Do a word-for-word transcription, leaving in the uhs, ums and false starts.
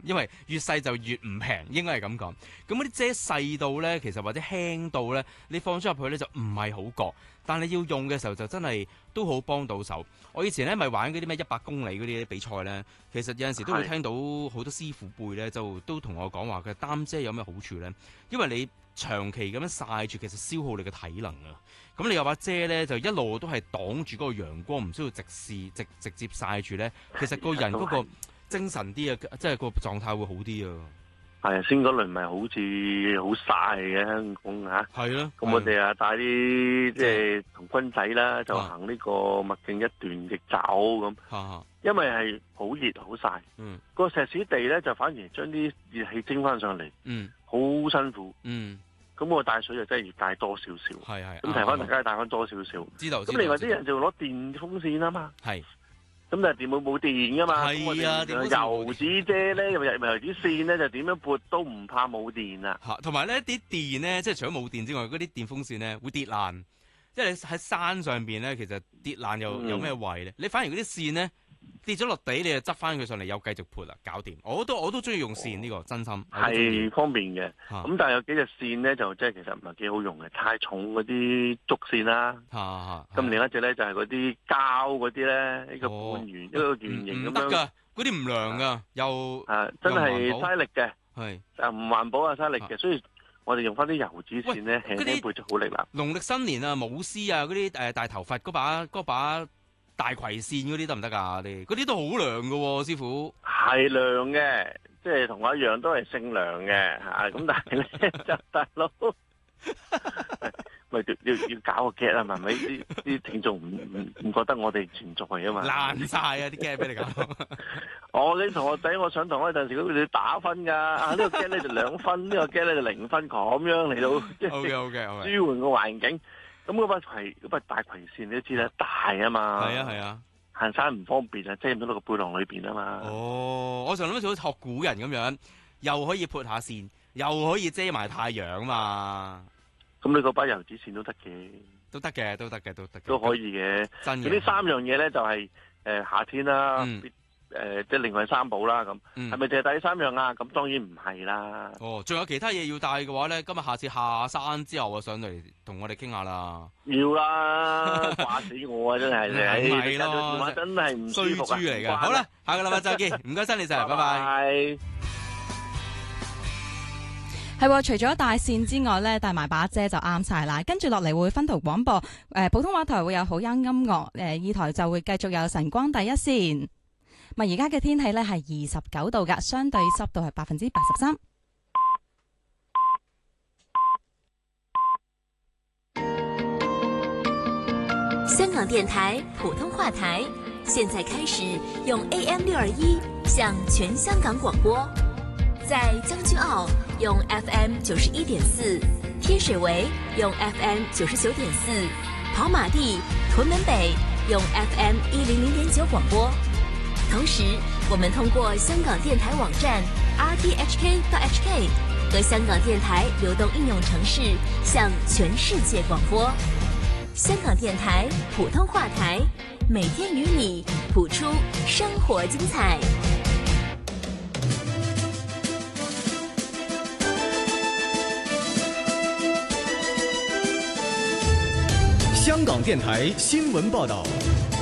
因為越細就越唔平，應該係咁講。咁嗰啲遮細到咧，其實或者輕到咧，你放咗入去咧就唔係好覺，但係要用嘅時候就真係都好幫到手。我以前咧咪玩嗰啲咩一百公里嗰啲比賽咧，其實有陣時都會聽到好多師傅輩咧就都同我講話嘅擔遮有咩好處咧？因為你長期咁樣曬住，其實消耗你嘅體能啊。咁你有把遮咧，就一路都係擋住嗰個陽光，唔需要直視直直接曬住咧。其實個人嗰個精神啲啊，即係個狀態會好啲啊。 係啊，先嗰輪咪好似好曬嘅香港嚇。係咯。咁我哋啊帶啲即係同軍仔啦，就行呢個麥徑一段逆走咁。啊、因為係好熱好曬。嗯。個石屎地咧就反而將啲熱氣蒸翻上嚟。嗯。好辛苦。嗯。咁我帶水就真係要帶多少少。係係。咁提翻大家帶翻多少少。知道。咁另外啲人就攞電風扇啊嘛。係。咁但係電冇冇電噶嘛？係啊，油紙遮咧，又油紙線咧，就點樣撥都唔怕冇電啊！嚇，同埋咧啲電咧，即係除咗冇電之外，嗰啲電風扇咧會跌爛，即係你喺山上邊咧，其實跌爛又有咩謂咧？嗯、你反而嗰啲線咧跌咗落地，你就執翻佢上嚟，又繼續撥啦，搞掂。我都我都中意用線呢、哦、個，真心係方便嘅。咁、啊、但係有幾隻線咧，就即係其實唔係幾好用嘅，太重嗰啲竹線啦。咁、啊、另一隻咧就係嗰啲膠嗰啲咧，一個半圓、哦、一個圓形咁樣。唔得㗎，嗰啲唔涼㗎，又啊真係嘥力嘅，係啊唔環保啊嘥力嘅，所以我哋用翻啲油紙線咧，輕輕撥就好力啦。農曆新年啊，舞獅啊，嗰啲誒大頭佛嗰把嗰把。大葵線嗰啲得唔得㗎？你嗰啲都好涼㗎喎，師傅。係涼嘅，即係同我一樣都係姓梁嘅嚇。咁但係咧就大佬，咪要要搞個 get 啊嘛？咪啲啲聽眾唔唔唔覺得我哋存在啊嘛？爛晒啊啲 get 俾你搞。我啲同學仔，我上堂嗰陣時，佢哋打分㗎。啊呢個 get 咧就兩分，呢個 get 咧就零分，咁樣嚟到即係舒緩個環境。咁嗰把葵嗰把大葵線你都知啦，大啊嘛。係啊係啊，行山唔方便啊，遮唔到落個背囊裏邊啊嘛。哦，我就諗住好似學古人咁樣，又可以撥下線，又可以遮埋太陽啊嘛。咁你嗰把油紙線都得嘅，都得嘅，都得嘅，都得嘅，都可以嘅。真嘅。咁呢三樣嘢咧就係、是、誒、呃、夏天啦。嗯誒、呃，即係另外三寶啦，咁係咪淨係帶三樣啊？咁當然唔係啦。哦，仲有其他嘢要帶嘅話咧，今日下次下山之後啊，上嚟同我哋傾下啦。要啦，掛死我啊！真係，係咪咯？電話真係唔舒服啊！衰豬嚟嘅。好啦，下個禮拜再見，唔該晒你晒，拜拜。 係，除咗帶線之外咧，帶埋把遮就啱晒啦。跟住落嚟會分途廣播，誒、呃，普通話台會有好音音樂，誒、呃，二台就會繼續有晨光第一線。咪而家嘅天氣咧係二十九度㗎，相對濕度係百分之八十三。 香港電台普通話台，現在開始用 A M 六二一向全香港廣播，在將軍澳用 F M 九十一點四，天水圍用 F M 九十九點四，跑馬地、屯門北用 F M 一零零點九廣播。同時，我們通過香港電台網站 r t h k dot h k 和香港電台流動應用程式向全世界廣播。香港電台普通話台，每天與你譜出生活精彩。 香港電台新聞報道。